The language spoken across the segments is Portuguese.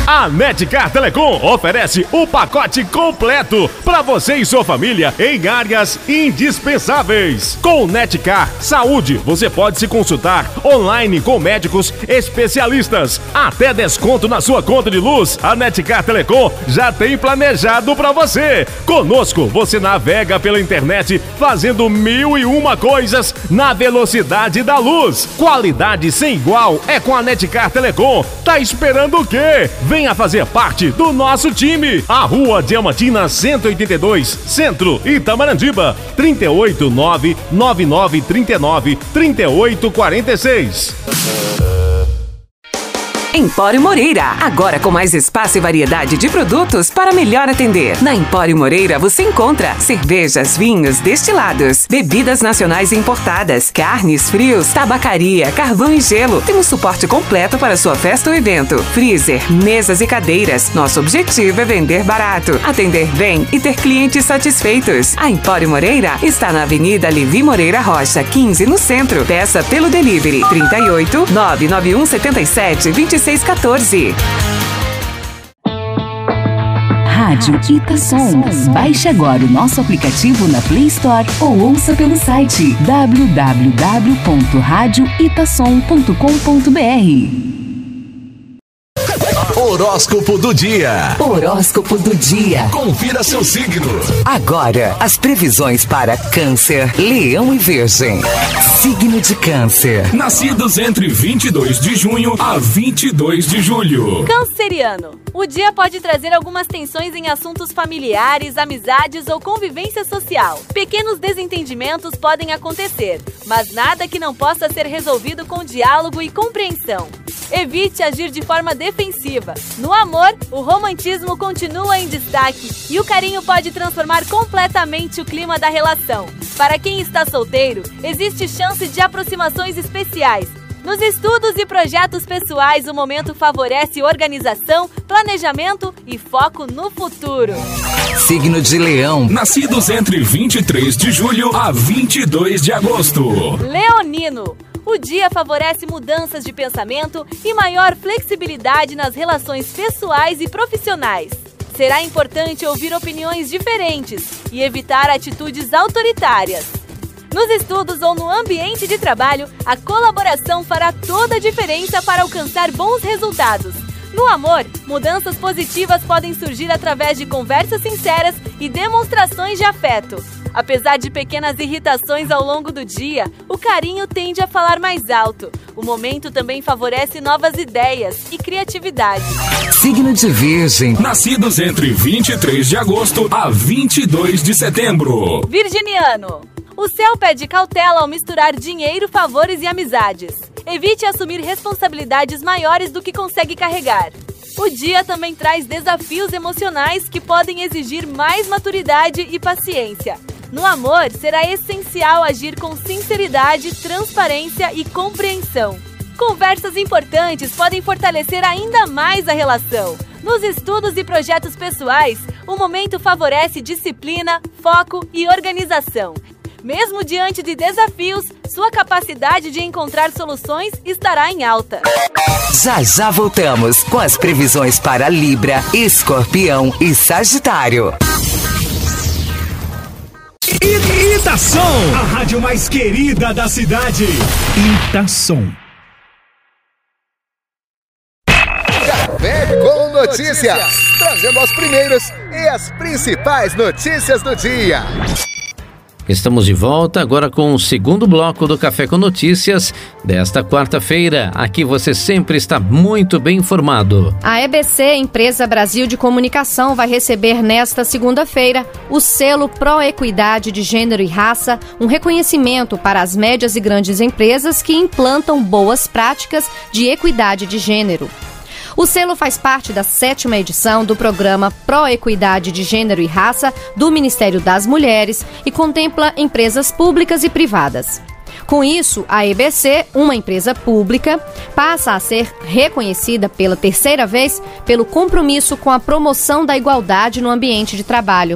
A Netcar Telecom oferece o pacote completo para você e sua família em áreas indispensáveis. Com Netcar Saúde, você pode se consultar online com médicos especialistas. Até desconto na sua conta de luz, a Netcar Telecom já tem planejado para você. Conosco, você navega pela internet fazendo 1001 coisas na velocidade da luz. Qualidade sem igual é com a Netcar Telecom. Tá esperando o quê? Venha fazer parte do nosso time. A Rua Diamantina 182, Centro, Itamarandiba, 38999393846. Empório Moreira, agora com mais espaço e variedade de produtos para melhor atender. Na Empório Moreira você encontra cervejas, vinhos, destilados, bebidas nacionais e importadas, carnes, frios, tabacaria, carvão e gelo. Temos suporte completo para sua festa ou evento, freezer, mesas e cadeiras. Nosso objetivo é vender barato, atender bem e ter clientes satisfeitos. A Empório Moreira está na Avenida Levi Moreira Rocha, 15, no centro. Peça pelo delivery 38 99177 2614. Rádio Itasom. Baixe agora o nosso aplicativo na Play Store ou ouça pelo site www.radioitasom.com.br. Horóscopo do dia. Horóscopo do dia. Confira seu signo. Agora, as previsões para Câncer, Leão e Virgem. Signo de Câncer. Nascidos entre 22 de junho a 22 de julho. Canceriano. O dia pode trazer algumas tensões em assuntos familiares, amizades ou convivência social. Pequenos desentendimentos podem acontecer, mas nada que não possa ser resolvido com diálogo e compreensão. Evite agir de forma defensiva. No amor, o romantismo continua em destaque e o carinho pode transformar completamente o clima da relação. Para quem está solteiro, existe chance de aproximações especiais. Nos estudos e projetos pessoais, o momento favorece organização, planejamento e foco no futuro. Signo de Leão. Nascidos entre 23 de julho a 22 de agosto. Leonino. O dia favorece mudanças de pensamento e maior flexibilidade nas relações pessoais e profissionais. Será importante ouvir opiniões diferentes e evitar atitudes autoritárias. Nos estudos ou no ambiente de trabalho, a colaboração fará toda a diferença para alcançar bons resultados. No amor, mudanças positivas podem surgir através de conversas sinceras e demonstrações de afeto. Apesar de pequenas irritações ao longo do dia, o carinho tende a falar mais alto. O momento também favorece novas ideias e criatividade. Signo de Virgem. Nascidos entre 23 de agosto a 22 de setembro. Virginiano. O céu pede cautela ao misturar dinheiro, favores e amizades. Evite assumir responsabilidades maiores do que consegue carregar. O dia também traz desafios emocionais que podem exigir mais maturidade e paciência. No amor, será essencial agir com sinceridade, transparência e compreensão. Conversas importantes podem fortalecer ainda mais a relação. Nos estudos e projetos pessoais, o momento favorece disciplina, foco e organização. Mesmo diante de desafios, sua capacidade de encontrar soluções estará em alta. Já voltamos com as previsões para Libra, Escorpião e Sagitário. Itasom, a rádio mais querida da cidade. Itasom. Café com Notícias, trazendo as primeiras e as principais notícias do dia. Estamos de volta agora com o segundo bloco do Café com Notícias desta quarta-feira. Aqui você sempre está muito bem informado. A EBC, Empresa Brasil de Comunicação, vai receber nesta segunda-feira o selo Pró-Equidade de Gênero e Raça, um reconhecimento para as médias e grandes empresas que implantam boas práticas de equidade de gênero. O selo faz parte da 7ª edição do programa Pró-Equidade de Gênero e Raça do Ministério das Mulheres e contempla empresas públicas e privadas. Com isso, a EBC, uma empresa pública, passa a ser reconhecida pela terceira vez pelo compromisso com a promoção da igualdade no ambiente de trabalho.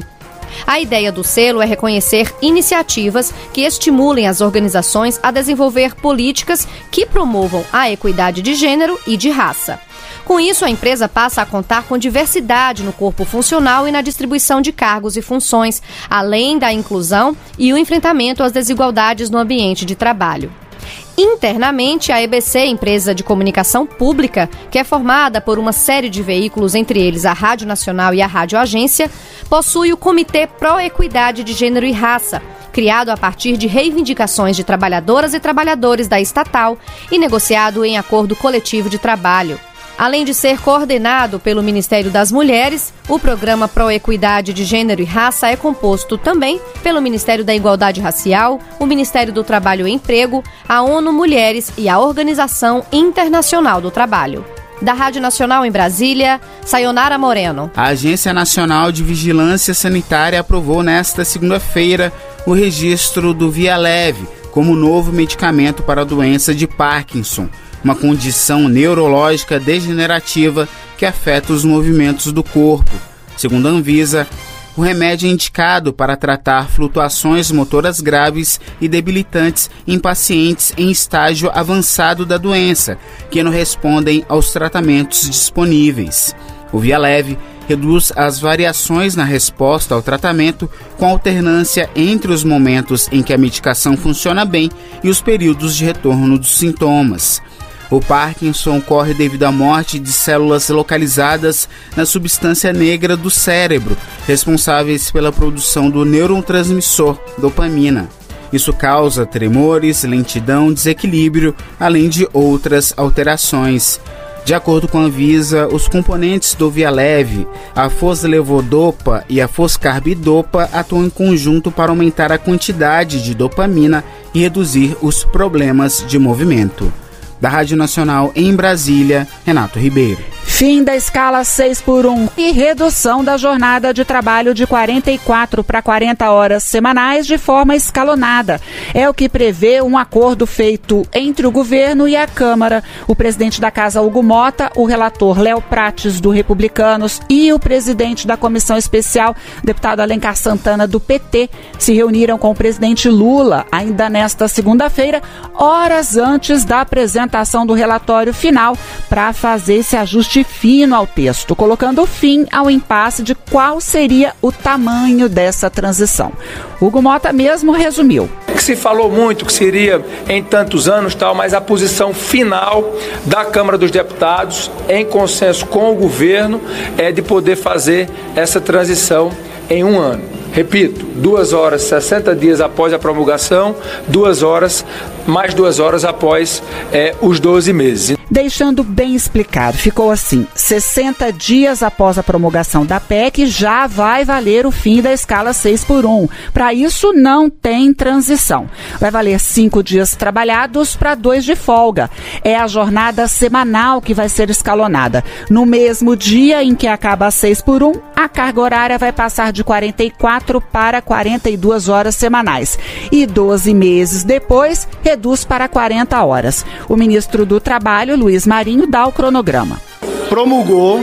A ideia do selo é reconhecer iniciativas que estimulem as organizações a desenvolver políticas que promovam a equidade de gênero e de raça. Com isso, a empresa passa a contar com diversidade no corpo funcional e na distribuição de cargos e funções, além da inclusão e o enfrentamento às desigualdades no ambiente de trabalho. Internamente, a EBC, empresa de comunicação pública, que é formada por uma série de veículos, entre eles a Rádio Nacional e a Rádio Agência, possui o Comitê Pró-Equidade de Gênero e Raça, criado a partir de reivindicações de trabalhadoras e trabalhadores da estatal e negociado em acordo coletivo de trabalho. Além de ser coordenado pelo Ministério das Mulheres, o programa Pró-Equidade de Gênero e Raça é composto também pelo Ministério da Igualdade Racial, o Ministério do Trabalho e Emprego, a ONU Mulheres e a Organização Internacional do Trabalho. Da Rádio Nacional em Brasília, Sayonara Moreno. A Agência Nacional de Vigilância Sanitária aprovou nesta segunda-feira o registro do Vyalev como novo medicamento para a doença de Parkinson, uma condição neurológica degenerativa que afeta os movimentos do corpo. Segundo a Anvisa, o remédio é indicado para tratar flutuações motoras graves e debilitantes em pacientes em estágio avançado da doença, que não respondem aos tratamentos disponíveis. O Vyalev reduz as variações na resposta ao tratamento com alternância entre os momentos em que a medicação funciona bem e os períodos de retorno dos sintomas. O Parkinson ocorre devido à morte de células localizadas na substância negra do cérebro, responsáveis pela produção do neurotransmissor dopamina. Isso causa tremores, lentidão, desequilíbrio, além de outras alterações. De acordo com a Anvisa, os componentes do Vyalev, a foslevodopa e a foscarbidopa, atuam em conjunto para aumentar a quantidade de dopamina e reduzir os problemas de movimento. Da Rádio Nacional em Brasília, Renato Ribeiro. Fim da escala 6x1 e redução da jornada de trabalho de 44 para 40 horas semanais de forma escalonada. É o que prevê um acordo feito entre o governo e a Câmara. O presidente da Casa, Hugo Mota, o relator Léo Prates, do Republicanos, e o presidente da Comissão Especial, deputado Alencar Santana, do PT, se reuniram com o presidente Lula ainda nesta segunda-feira, horas antes da apresentação do relatório final, para fazer esse ajuste fino ao texto, colocando fim ao impasse de qual seria o tamanho dessa transição. Hugo Mota mesmo resumiu. Se falou muito que seria em tantos anos, mas a posição final da Câmara dos Deputados, em consenso com o governo, é de poder fazer essa transição em um ano. Repito, 2 horas, 60 dias após a promulgação, 2 horas, mais 2 horas após os 12 meses. Deixando bem explicado, ficou assim: 60 dias após a promulgação da PEC já vai valer o fim da escala 6x1. Para isso não tem transição. Vai valer 5 dias trabalhados para 2 de folga. É a jornada semanal que vai ser escalonada. No mesmo dia em que acaba a 6x1, a carga horária vai passar de 44 para 42 horas semanais. E 12 meses depois, reduz para 40 horas. O ministro do Trabalho, Luiz Marinho, dá o cronograma. Promulgou,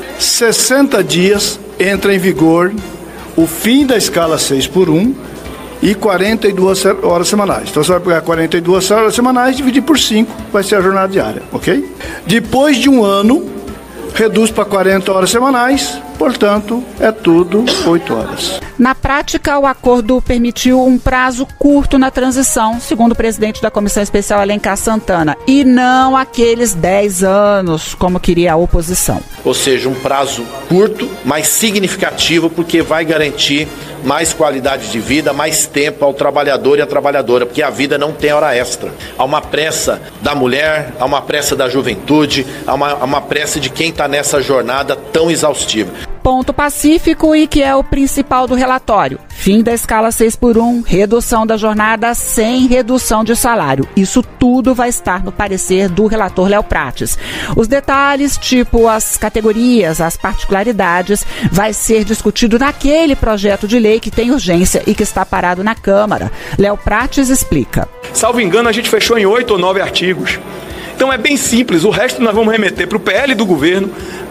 60 dias entra em vigor o fim da escala 6x1 e 42 horas semanais. Então você vai pegar 42 horas semanais e dividir por 5, vai ser a jornada diária, ok? Depois de um ano, reduz para 40 horas semanais, portanto, é tudo 8 horas. Na prática, o acordo permitiu um prazo curto na transição, segundo o presidente da Comissão Especial, Alencar Santana, e não aqueles 10 anos, como queria a oposição. Ou seja, um prazo curto, mas significativo, porque vai garantir mais qualidade de vida, mais tempo ao trabalhador e à trabalhadora, porque a vida não tem hora extra. Há uma pressa da mulher, há uma pressa da juventude, há uma pressa de quem está nessa jornada tão exaustiva. Ponto pacífico e que é o principal do relatório. Fim da escala 6x1, redução da jornada sem redução de salário. Isso tudo vai estar no parecer do relator Léo Prates. Os detalhes, tipo as categorias, as particularidades, vai ser discutido naquele projeto de lei que tem urgência e que está parado na Câmara. Léo Prates explica. Salvo engano, a gente fechou em 8 ou 9 artigos. Então é bem simples, o resto nós vamos remeter para o PL do governo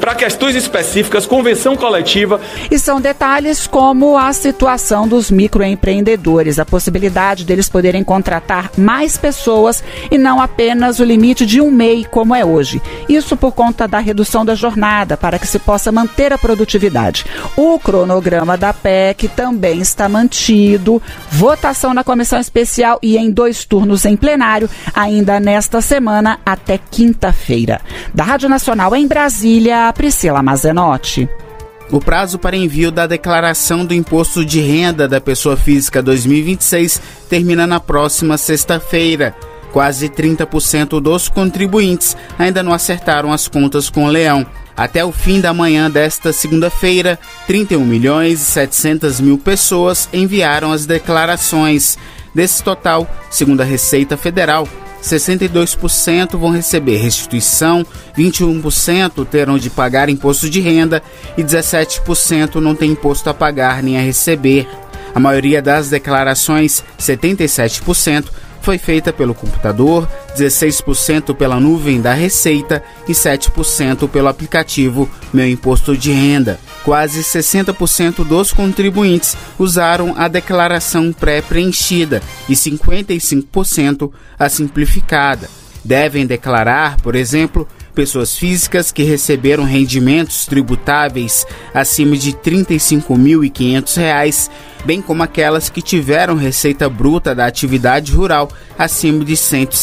para questões específicas, convenção coletiva. E são detalhes como a situação dos microempreendedores, a possibilidade deles poderem contratar mais pessoas e não apenas o limite de 1 MEI, como é hoje. Isso por conta da redução da jornada, para que se possa manter a produtividade. O cronograma da PEC também está mantido, votação na comissão especial e em 2 turnos em plenário, ainda nesta semana até quinta-feira. Da Rádio Nacional em Brasília, Priscila Mazenotti. O prazo para envio da declaração do Imposto de Renda da Pessoa Física 2026 termina na próxima sexta-feira. Quase 30% dos contribuintes ainda não acertaram as contas com o Leão. Até o fim da manhã desta segunda-feira, 31.700.000 pessoas enviaram as declarações. Desse total, segundo a Receita Federal, 62% vão receber restituição, 21% terão de pagar imposto de renda e 17% não tem imposto a pagar nem a receber. A maioria das declarações, 77%, foi feita pelo computador, 16% pela nuvem da Receita e 7% pelo aplicativo Meu Imposto de Renda. Quase 60% dos contribuintes usaram a declaração pré-preenchida e 55% a simplificada. Devem declarar, por exemplo, pessoas físicas que receberam rendimentos tributáveis acima de R$ 35.500, bem como aquelas que tiveram receita bruta da atividade rural acima de R$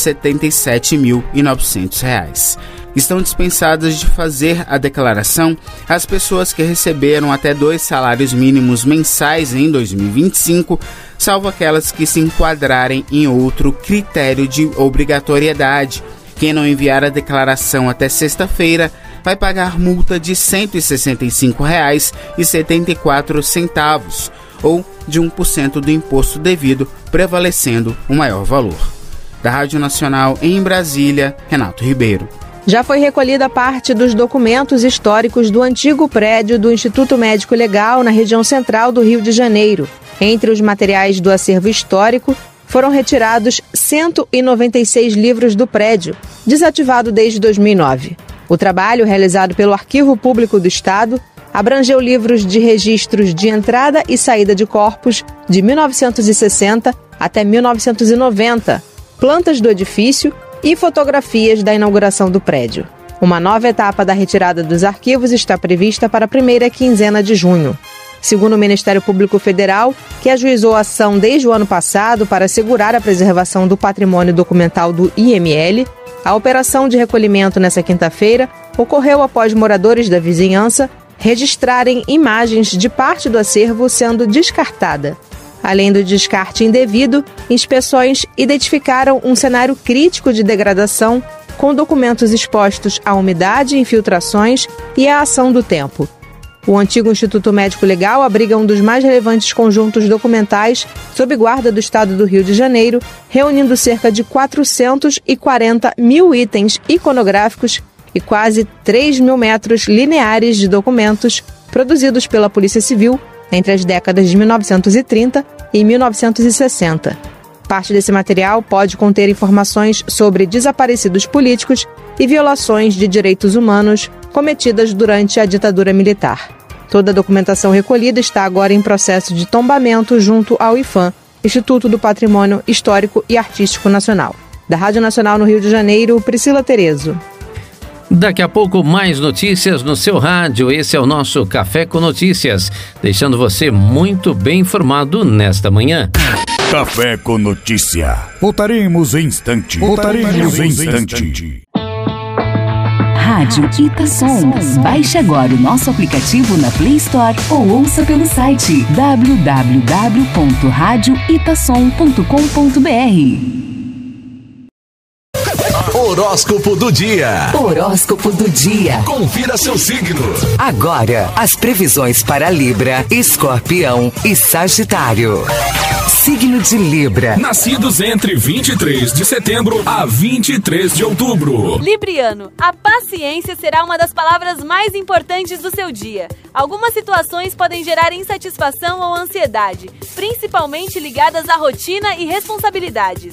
177.900. Estão dispensadas de fazer a declaração as pessoas que receberam até 2 salários mínimos mensais em 2025, salvo aquelas que se enquadrarem em outro critério de obrigatoriedade. Quem não enviar a declaração até sexta-feira vai pagar multa de R$ 165,74, ou de 1% do imposto devido, prevalecendo o maior valor. Da Rádio Nacional em Brasília, Renato Ribeiro. Já foi recolhida parte dos documentos históricos do antigo prédio do Instituto Médico Legal na região central do Rio de Janeiro. Entre os materiais do acervo histórico, foram retirados 196 livros do prédio, desativado desde 2009. O trabalho, realizado pelo Arquivo Público do Estado, abrangeu livros de registros de entrada e saída de corpos de 1960 até 1990, plantas do edifício e fotografias da inauguração do prédio. Uma nova etapa da retirada dos arquivos está prevista para a primeira quinzena de junho. Segundo o Ministério Público Federal, que ajuizou a ação desde o ano passado para assegurar a preservação do patrimônio documental do IML, a operação de recolhimento nesta quinta-feira ocorreu após moradores da vizinhança registrarem imagens de parte do acervo sendo descartada. Além do descarte indevido, inspeções identificaram um cenário crítico de degradação, com documentos expostos à umidade, infiltrações e à ação do tempo. O antigo Instituto Médico Legal abriga um dos mais relevantes conjuntos documentais sob guarda do Estado do Rio de Janeiro, reunindo cerca de 440 mil itens iconográficos e quase 3 mil metros lineares de documentos produzidos pela Polícia Civil entre as décadas de 1930 e 1960. Parte desse material pode conter informações sobre desaparecidos políticos e violações de direitos humanos cometidas durante a ditadura militar. Toda a documentação recolhida está agora em processo de tombamento junto ao IPHAN, Instituto do Patrimônio Histórico e Artístico Nacional. Da Rádio Nacional no Rio de Janeiro, Priscila Terezo. Daqui a pouco mais notícias no seu rádio. Esse é o nosso Café com Notícias, deixando você muito bem informado nesta manhã. Café com Notícia. Voltaremos em instante. Rádio Itação. Baixe agora o nosso aplicativo na Play Store ou ouça pelo site www.radioitação.com.br. Horóscopo do dia. Horóscopo do dia. Confira seu signo. Agora, as previsões para Libra, Escorpião e Sagitário. Signo de Libra. Nascidos entre 23 de setembro a 23 de outubro. Libriano, a paciência será uma das palavras mais importantes do seu dia. Algumas situações podem gerar insatisfação ou ansiedade, principalmente ligadas à rotina e responsabilidades.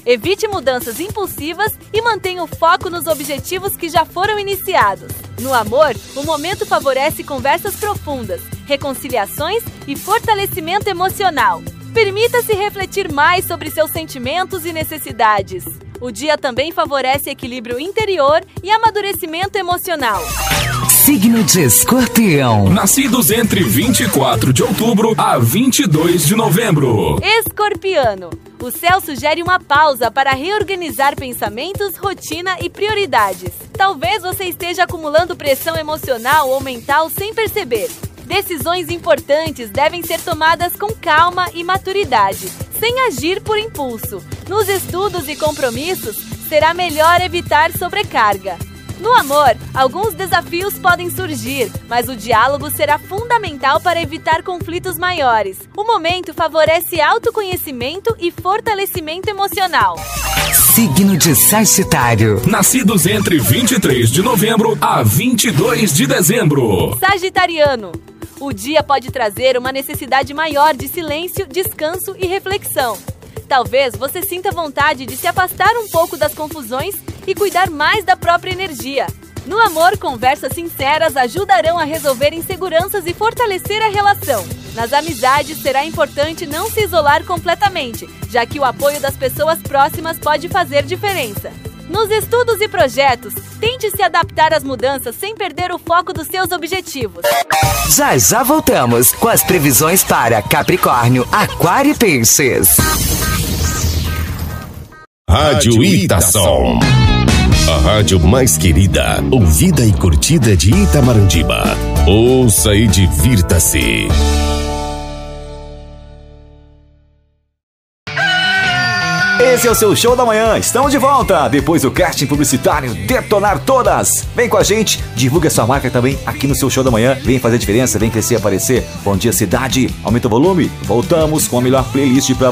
Evite mudanças impulsivas e mantenha o foco nos objetivos que já foram iniciados. No amor, o momento favorece conversas profundas, reconciliações e fortalecimento emocional. Permita-se refletir mais sobre seus sentimentos e necessidades. O dia também favorece equilíbrio interior e amadurecimento emocional. Signo de Escorpião. Nascidos entre 24 de outubro a 22 de novembro. Escorpiano. O céu sugere uma pausa para reorganizar pensamentos, rotina e prioridades. Talvez você esteja acumulando pressão emocional ou mental sem perceber. Decisões importantes devem ser tomadas com calma e maturidade, sem agir por impulso. Nos estudos e compromissos, será melhor evitar sobrecarga. No amor, alguns desafios podem surgir, mas o diálogo será fundamental para evitar conflitos maiores. O momento favorece autoconhecimento e fortalecimento emocional. Signo de Sagitário. Nascidos entre 23 de novembro a 22 de dezembro. Sagitariano. O dia pode trazer uma necessidade maior de silêncio, descanso e reflexão. Talvez você sinta vontade de se afastar um pouco das confusões e cuidar mais da própria energia. No amor, conversas sinceras ajudarão a resolver inseguranças e fortalecer a relação. Nas amizades, será importante não se isolar completamente, já que o apoio das pessoas próximas pode fazer diferença. Nos estudos e projetos, tente se adaptar às mudanças sem perder o foco dos seus objetivos. Já já voltamos com as previsões para Capricórnio, Aquário e Peixes. Rádio Itação. A rádio mais querida, ouvida e curtida de Itamarandiba. Ouça e divirta-se. Esse é o seu Show da Manhã. Estamos de volta depois do casting publicitário Detonar Todas. Vem com a gente, divulga sua marca também aqui no seu Show da Manhã. Vem fazer diferença, vem crescer e aparecer. Bom dia, cidade. Aumenta o volume. Voltamos com a melhor playlist pra